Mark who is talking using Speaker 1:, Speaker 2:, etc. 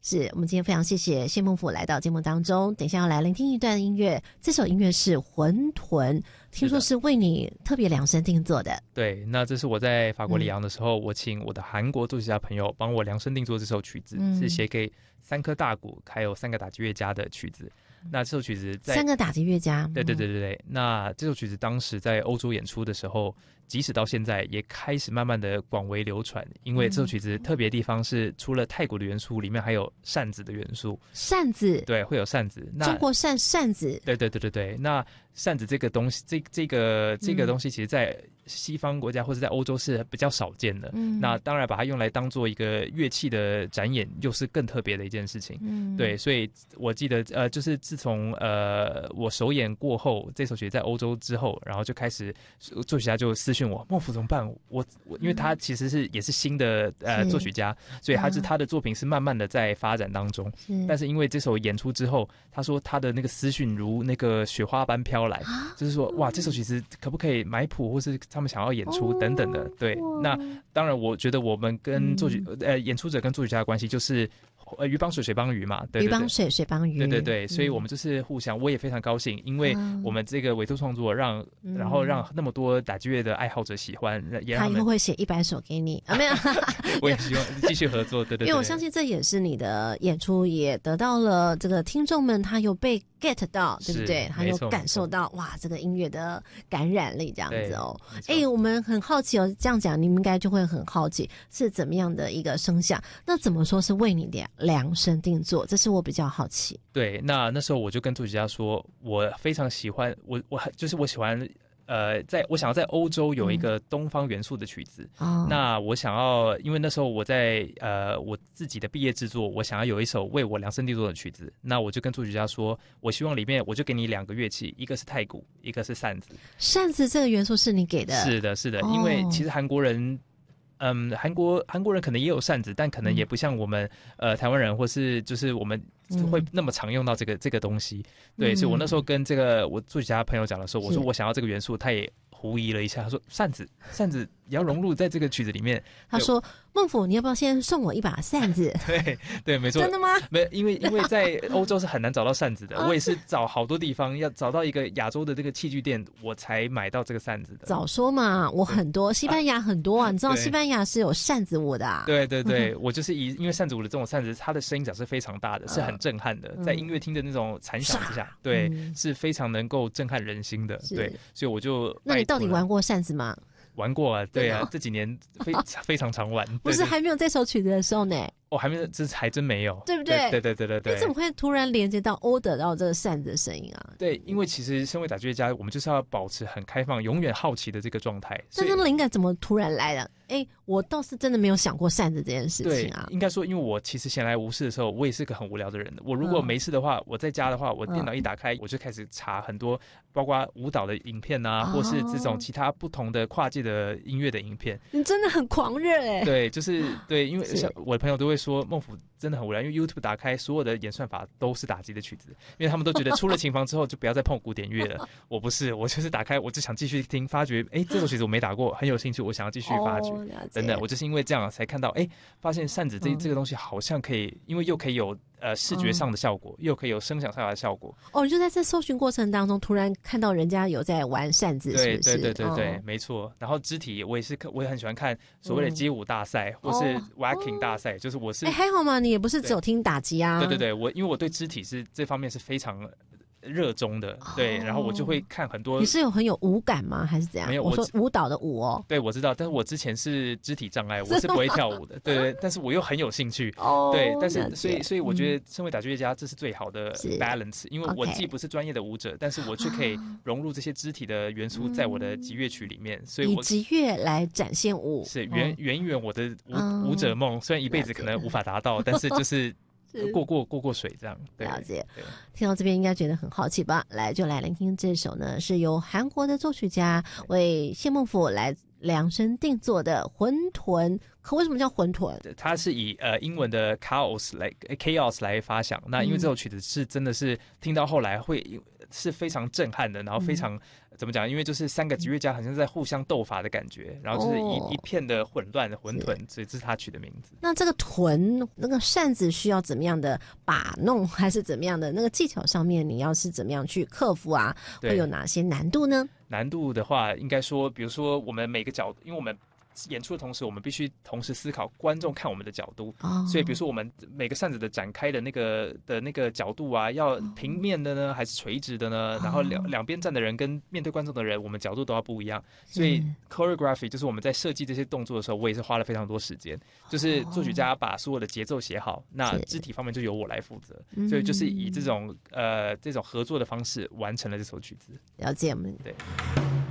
Speaker 1: 是我们今天非常谢谢谢孟甫来到节目当中，等一下要来聆听一段音乐，这首音乐是混沌，听说是为你特别量身定做的。
Speaker 2: 对，那这是我在法国里昂的时候，我请我的韩国作曲家朋友帮我量身定做这首曲子，是写给3颗大鼓还有3个打击乐家的曲子。那这首曲子在
Speaker 1: 3个打击乐家，
Speaker 2: 对，那这首曲子当时在欧洲演出的时候，即使到现在也开始慢慢的广为流传，因为这首曲子特别的地方是除了太鼓的元素，里面还有扇子的元素。
Speaker 1: 扇子，
Speaker 2: 对，会有扇子。那
Speaker 1: 中国扇子，
Speaker 2: 对。那扇子这个东西，这个东西，其实在西方国家或者在欧洲是比较少见的。那当然把它用来当做一个乐器的展演，又是更特别的一件事情。对，所以我记得就是自从我首演过后，这首曲在欧洲之后，然后就开始作曲家就私讯我，孟甫怎么办？我因为他其实也是新的作曲家，所以他的作品是慢慢的在发展当中。但是因为这首演出之后，他说他的那个私讯如那个雪花般飘来，就是说哇，这首曲子可不可以买谱，或是他们想要演出等等的。对，那当然我觉得我们跟演出者跟作曲家的关系就是鱼帮水，水帮鱼嘛，对，
Speaker 1: 鱼帮水，水帮鱼，
Speaker 2: 对，所以我们就是互相，我也非常高兴，因为我们这个委托创作然后让那么多打击乐的爱好者喜欢，也让
Speaker 1: 他以后会写100首给你啊，没有，
Speaker 2: 我也希望继续合作，对，
Speaker 1: 因为我相信这也是你的演出也得到了这个听众们他有被 get 到，对不对？他有感受到哇，这个音乐的感染力这样子哦。我们很好奇哦，这样讲你们应该就会很好奇是怎么样的一个声响，那怎么说是为你量身定做？这是我比较好奇。
Speaker 2: 对，那时候我就跟作曲家说，我非常喜欢我喜欢我想要在欧洲有一个东方元素的曲子。那我想要，因为那时候我在我自己的毕业制作，我想要有一首为我量身定做的曲子。那我就跟作曲家说，我希望里面我就给你2个乐器，一个是太鼓，一个是扇子。
Speaker 1: 扇子这个元素是你给的？
Speaker 2: 是的，因为其实韩国人。韩国人可能也有扇子，但可能也不像我们台湾人或是就是我们会那么常用到这个东西。对，所以我那时候跟这个我作曲家朋友讲的时候，我说我想要这个元素，他也狐疑了一下，他说扇子也要融入在这个曲子里面。
Speaker 1: 他说孟甫，你要不要先送我一把扇子？
Speaker 2: 对，没错。
Speaker 1: 真的吗？
Speaker 2: 没，因为在欧洲是很难找到扇子的，我也是找好多地方，要找到一个亚洲的这个器具店，我才买到这个扇子的。
Speaker 1: 早说嘛，我很多，西班牙很多啊，你知道西班牙是有扇子舞的啊。
Speaker 2: 对，我就是因为扇子舞的这种扇子，它的声音角是非常大的，是很震撼的，在音乐厅的那种残响之下，对，是非常能够震撼人心的。对，所以我就。
Speaker 1: 那你到底玩过扇子吗？
Speaker 2: 玩过啊，对啊，这几年非常常玩。
Speaker 1: 不是还没有这首曲子的时候呢？
Speaker 2: 还没有，这还真没有，
Speaker 1: 对不对？
Speaker 2: 对。
Speaker 1: 你怎么会突然连接到得到这个扇子的声音啊？
Speaker 2: 对，因为其实身为打击乐家，我们就是要保持很开放、永远好奇的这个状态。
Speaker 1: 但这灵感怎么突然来的？我倒是真的没有想过扇子这件事情啊。
Speaker 2: 对，应该说，因为我其实闲来无事的时候，我也是个很无聊的人。我如果没事的话，我在家的话，我电脑一打开，我就开始查很多，包括舞蹈的影片啊，或是这种其他不同的跨界的音乐的影片。
Speaker 1: 你真的很狂热
Speaker 2: 对，就是对，因为像我的朋友都会说孟甫真的很无聊，因为 YouTube 打开所有的演算法都是打击的曲子，因为他们都觉得出了琴房之后就不要再碰古典乐了。我不是，我就是打开，我就想继续听，发觉这首曲子我没打过，很有兴趣，我想要继续发掘。真的，我就是因为这样才看到，发现扇子这个东西好像可以，因为又可以有视觉上的效果，又可以有声响上的效果。
Speaker 1: 你就在这搜寻过程当中，突然看到人家有在玩扇子，是不是？
Speaker 2: 对，没错。然后肢体，我也很喜欢看所谓的街舞大赛，或是 wacking 大赛，就是我是
Speaker 1: 还好嘛，你也不是只有听打击啊。
Speaker 2: 对，因为我对肢体这方面是非常热衷的，对，然后我就会看很多。
Speaker 1: 你是很有舞感吗？还是怎样？
Speaker 2: 没有，
Speaker 1: 我说舞蹈的舞哦。
Speaker 2: 对，我知道，但是我之前是肢体障碍，我是不会跳舞的。对，但是我又很有兴趣。对，但是所以我觉得身为打击乐家，这是最好的 balance，因为我既不是专业的舞者，但是我却可以融入这些肢体的元素在我的击乐曲里面，所以我
Speaker 1: 以击乐来展现舞，
Speaker 2: 是圆我的舞者梦，虽然一辈子可能无法达到，但是就是。过水这样。
Speaker 1: 了解。听到这边应该觉得很好奇吧？就来聆听这首呢，是由韩国的作曲家为谢孟甫来量身定做的混沌。可为什么叫混沌？
Speaker 2: 它是以英文的 chaos 来发想。那因为这首曲子是真的是听到后来会是非常震撼的，然后非常怎么讲？因为就是3个吉乐家好像在互相斗法的感觉，然后就是一片的混乱的混沌，所以这是他取的名字。
Speaker 1: 那这个臀那个扇子需要怎么样的把弄，还是怎么样的那个技巧上面，你要是怎么样去克服啊？会有哪些难度呢？
Speaker 2: 难度的话，应该说，比如说我们每个角度，因为我们演出的同时，我们必须同时思考观众看我们的角度，所以比如说我们每个扇子的展开的那个角度啊，要平面的呢，还是垂直的呢？然后两边站的人跟面对观众的人，我们角度都要不一样。所以 choreography 就是我们在设计这些动作的时候，我也是花了非常多时间。就是作曲家把所有的节奏写好，那肢体方面就由我来负责。所以就是以这种合作的方式完成了这首曲子。
Speaker 1: 了解，
Speaker 2: 对。